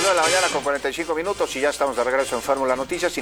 9 de la mañana con 45 minutos y ya estamos de regreso en Fórmula Noticias.